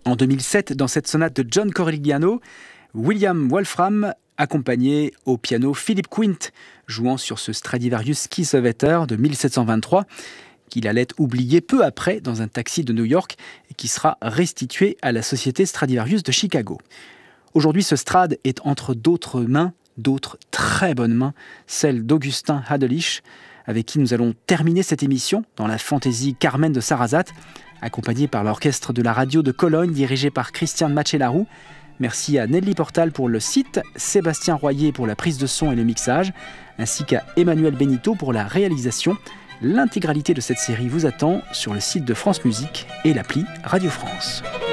En 2007, dans cette sonate de John Corigliano, William Wolfram accompagnait au piano Philip Quint, jouant sur ce Stradivarius Kiesewetter de 1723, qu'il allait oublier peu après dans un taxi de New York et qui sera restitué à la société Stradivarius de Chicago. Aujourd'hui, ce Strad est entre d'autres mains, d'autres très bonnes mains, celle d'Augustin Hadelich, avec qui nous allons terminer cette émission dans la fantaisie Carmen de Sarrazate, accompagné par l'orchestre de la radio de Cologne, dirigé par Christian Machelarou. Merci à Nelly Portal pour le site, Sébastien Royer pour la prise de son et le mixage, ainsi qu'à Emmanuel Benito pour la réalisation. L'intégralité de cette série vous attend sur le site de France Musique et l'appli Radio France.